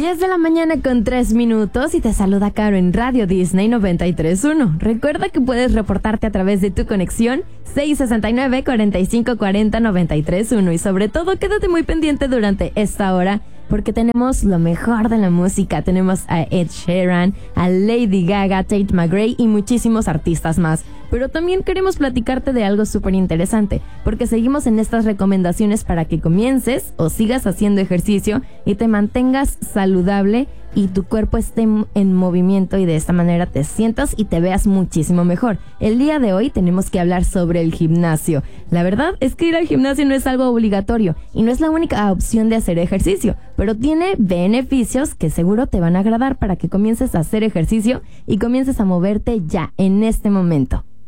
10 de la mañana con 3 minutos y te saluda Caro en Radio Disney 93.1. Recuerda que puedes reportarte a través de tu conexión 669-4540-93.1 y sobre todo quédate muy pendiente durante esta hora porque tenemos lo mejor de la música. Tenemos a Ed Sheeran, a Lady Gaga, Tate McRae y muchísimos artistas más. Pero también queremos platicarte de algo súper interesante, porque seguimos en estas recomendaciones para que comiences o sigas haciendo ejercicio y te mantengas saludable y tu cuerpo esté en movimiento y de esta manera te sientas y te veas muchísimo mejor. El día de hoy tenemos que hablar sobre el gimnasio. La verdad es que ir al gimnasio no es algo obligatorio y no es la única opción de hacer ejercicio, pero tiene beneficios que seguro te van a agradar para que comiences a hacer ejercicio y comiences a moverte ya en este momento.